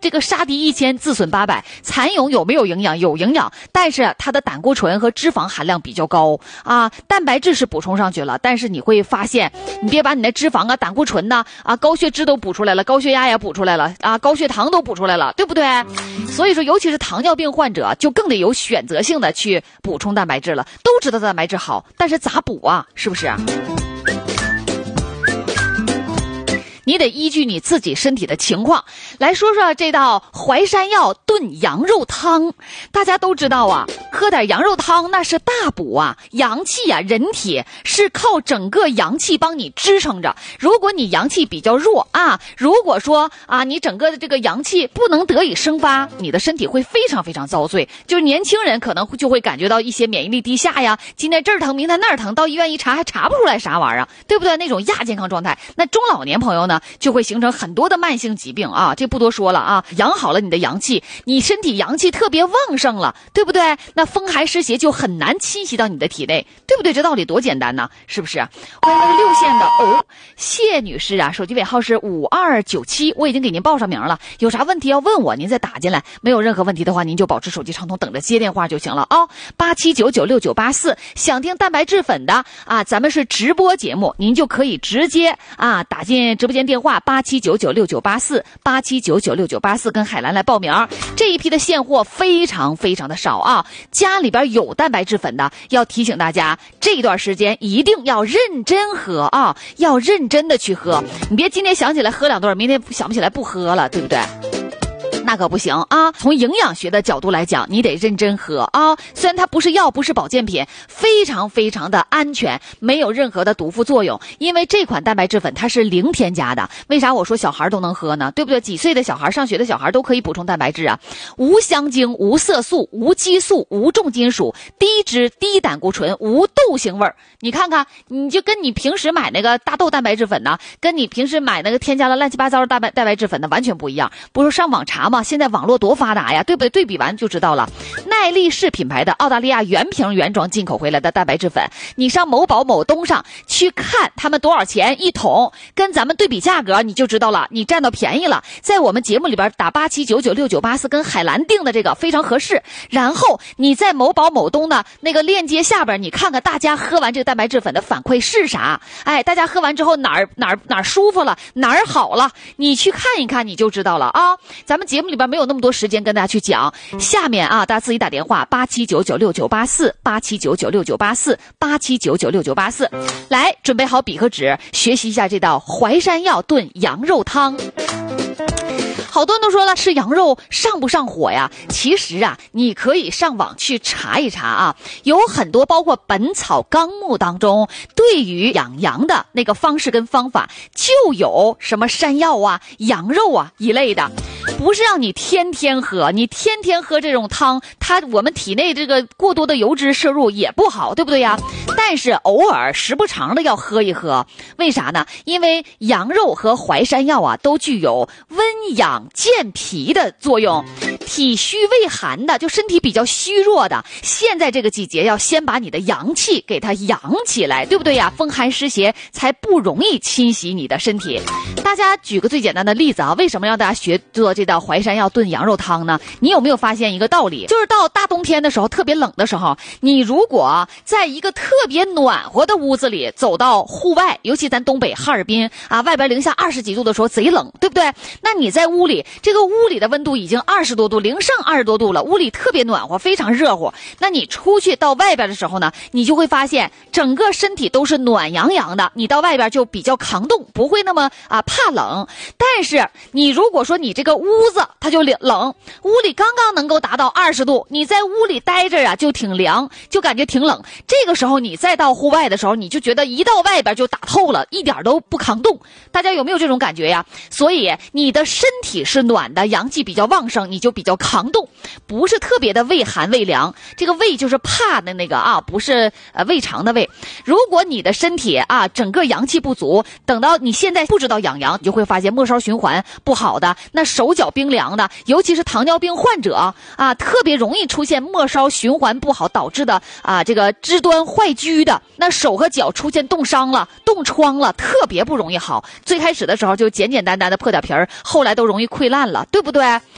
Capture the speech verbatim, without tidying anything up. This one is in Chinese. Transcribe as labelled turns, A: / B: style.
A: 这个杀敌一千，自损八百。蚕蛹有没有营养？有营养，但是它的胆固醇和脂肪含量比较高啊。蛋白质是补充上去了，但是你会发现，你别把你的脂肪啊、胆固醇呐、啊、高血脂都补出来了，高血压也补出来了啊，高血糖都补出来了，对不对？所以说，尤其是糖尿病患者，就更得有选择性的去补充蛋白质了。都知道蛋白质好，但是咋补啊？是不是？你得依据你自己身体的情况来说说这道淮山药炖羊肉汤。大家都知道啊，喝点羊肉汤那是大补啊，阳气啊，人体是靠整个阳气帮你支撑着。如果你阳气比较弱啊，如果说啊你整个的这个阳气不能得以生发，你的身体会非常非常遭罪。就是年轻人可能就会感觉到一些免疫力低下呀，今天这儿疼明天那儿疼，到医院一查还查不出来啥玩意儿，对不对？那种亚健康状态。那中老年朋友呢，就会形成很多的慢性疾病啊，这不多说了啊。养好了你的阳气，你身体阳气特别旺盛了，对不对？那风寒湿邪就很难侵袭到你的体内，对不对？这道理多简单呢，是不是？欢迎六线的哦，谢女士啊，手机尾号是五二九七，我已经给您报上名了，有啥问题要问我，您再打进来。没有任何问题的话，您就保持手机畅通，等着接电话就行了啊。八七九九六九八四，想听蛋白质粉的啊，咱们是直播节目，您就可以直接啊打进直播间电话八七九九六九八四，八七九九六九八四，跟海兰来报名。这一批的现货非常非常的少啊，家里边有蛋白质粉的，要提醒大家，这段时间一定要认真喝啊，要认真的去喝，你别今天想起来喝两顿，明天想不起来不喝了，对不对？那可不行啊！从营养学的角度来讲，你得认真喝啊。虽然它不是药，不是保健品，非常非常的安全，没有任何的毒副作用。因为这款蛋白质粉它是零添加的。为啥我说小孩都能喝呢？对不对？几岁的小孩、上学的小孩都可以补充蛋白质啊。无香精、无色素、无激素、无重金属、低脂、低胆固醇、无豆腥味儿。你看看，你就跟你平时买那个大豆蛋白质粉呢，跟你平时买那个添加了乱七八糟的蛋白蛋白质粉的完全不一样。不是上网查吗？现在网络多发达呀，对不对？对比完就知道了。耐力士品牌的澳大利亚原瓶原装进口回来的蛋白质粉，你上某宝某东上去看他们多少钱一桶，跟咱们对比价格，你就知道了，你占到便宜了。在我们节目里边打八七九九六九八四跟海兰订的这个非常合适。然后你在某宝某东的那个链接下边，你看看大家喝完这个蛋白质粉的反馈是啥？哎，大家喝完之后哪儿哪儿哪儿舒服了，哪儿好了，你去看一看你就知道了啊。咱们节目里边没有那么多时间跟大家去讲，下面啊大家自己打电话八七九九六九八四，八七九九六九八四，八七九九六九八四，来准备好笔和纸，学习一下这道淮山药炖羊肉汤。好多人都说了，吃羊肉上不上火呀？其实啊，你可以上网去查一查啊，有很多包括《本草纲目》当中对于养羊的那个方式跟方法，就有什么山药啊、羊肉啊一类的。不是让你天天喝，你天天喝这种汤，它我们体内这个过多的油脂摄入也不好，对不对呀？但是偶尔时不常的要喝一喝，为啥呢？因为羊肉和淮山药啊都具有温养健脾的作用。体虚胃寒的，就身体比较虚弱的，现在这个季节要先把你的阳气给它养起来，对不对呀？风寒湿邪才不容易侵袭你的身体。大家举个最简单的例子啊，为什么让大家学做这道淮山药炖羊肉汤呢？你有没有发现一个道理？就是到大冬天的时候，特别冷的时候，你如果在一个特别暖和的屋子里走到户外，尤其咱东北哈尔滨啊，外边零下二十几度的时候贼冷，对不对？那你在屋里，这个屋里的温度已经二十多度，零上二十多度了，屋里特别暖和，非常热乎。那你出去到外边的时候呢，你就会发现整个身体都是暖洋洋的，你到外边就比较抗冻，不会那么啊怕冷。但是你如果说你这个屋子它就冷，屋里刚刚能够达到二十度，你在屋里待着啊就挺凉，就感觉挺冷。这个时候你再到户外的时候，你就觉得一到外边就打透了，一点都不抗冻。大家有没有这种感觉呀？所以你的身体是暖的，阳气比较旺盛，你就比较抗冻，不是特别的胃寒胃凉。这个胃就是怕的那个啊，不是呃胃肠的胃。如果你的身体啊整个阳气不足，等到你现在不知道养阳，你就会发现末梢循环不好的，那手脚冰凉的，尤其是糖尿病患者啊，特别容易出现末梢循环不好导致的啊这个肢端坏疽的，那手和脚出现冻伤了、冻疮了，特别不容易好。最开始的时候就简简单单的破点皮儿，后来都容易溃烂了，对不对？